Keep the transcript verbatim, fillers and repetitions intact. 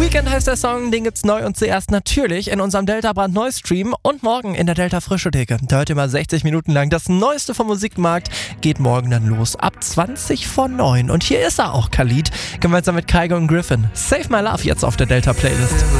Weekend heißt der Song, den gibt's neu und zuerst natürlich in unserem Delta brandneu Stream und morgen in der Delta Frischetheke. Da hört ihr mal sechzig Minuten lang das Neueste vom Musikmarkt. Geht morgen dann los ab zwanzig vor neun. Und hier ist er auch, Khalid, gemeinsam mit Kygo und Griffin. Save My Love jetzt auf der Delta Playlist.